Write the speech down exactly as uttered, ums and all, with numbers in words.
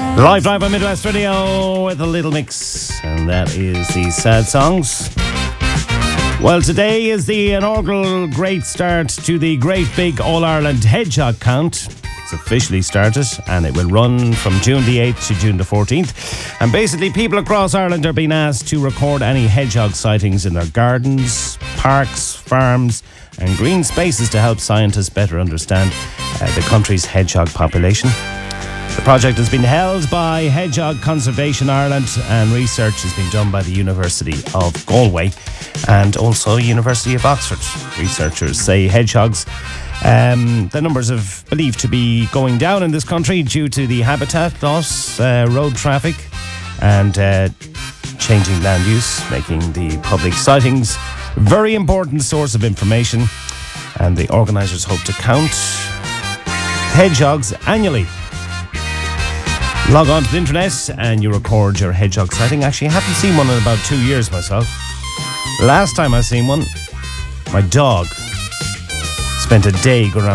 Live live on Midwest Radio with a little mix, and that is the sad songs. Well, today is the inaugural great start to the Great Big All-Ireland Hedgehog Count. It's officially started, and it will run from June the eighth to June the fourteenth. And basically, people across Ireland are being asked to record any hedgehog sightings in their gardens, parks, farms, and green spaces to help scientists better understand uh, the country's hedgehog population. The project has been held by Hedgehog Conservation Ireland, and research has been done by the University of Galway and also University of Oxford. Researchers say hedgehogs, um, the numbers are believed to be going down in this country due to the habitat loss, uh, road traffic, and uh, changing land use, making the public sightings a very important source of information. And the organisers hope to count hedgehogs annually. Log on to the internet and you record your hedgehog sighting. Actually, I haven't seen one in about two years myself. Last time I seen one, my dog spent a day going around